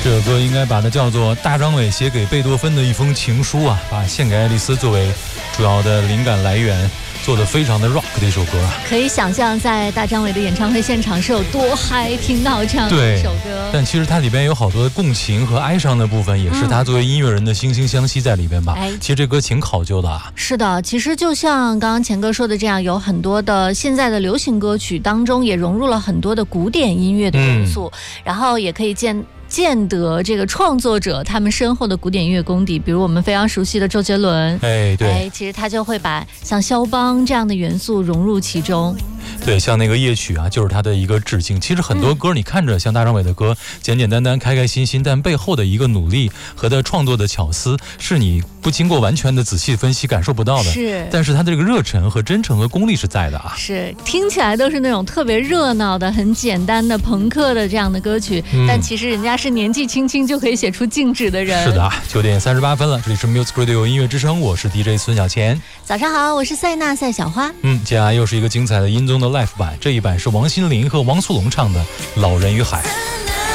这首歌应该把它叫做大张伟写给贝多芬的一封情书啊，把献给爱丽丝作为主要的灵感来源，做得非常的 rock 的一首歌啊。 可以想象在大张伟的演唱会现场是有多嗨，听到这样的一首歌。 但其实它里边有好多的共情和哀伤的部分，也是他作为音乐人的惺惺相惜在里边吧。其实这歌挺考究的啊。 是的，其实就像刚刚钱哥说的这样，有很多的现在的流行歌曲当中也融入了很多的古典音乐的元素，然后也可以见得这个创作者他们深厚的古典音乐功底，比如我们非常熟悉的周杰伦，对，其实他就会把像肖邦这样的元素融入其中。 对，像那个夜曲啊，就是他的一个致敬。其实很多歌你看着像大张伟的歌简简单单开开心心，但背后的一个努力和他创作的巧思是你不经过完全的仔细分析感受不到的。 是， 但是他的这个热忱和真诚和功力是在的啊。 是，听起来都是那种特别热闹的很简单的朋克的这样的歌曲，但其实人家是年纪轻轻就可以写出静止的人。 是的啊，9点38分了，这里是 Music Radio 音乐之声，我是 DJ 孙小钱。 早上好，我是塞纳赛小花。 接下来又是一个精彩的音综的 live 版，这一版是王心凌和王苏泷唱的《老人与海》。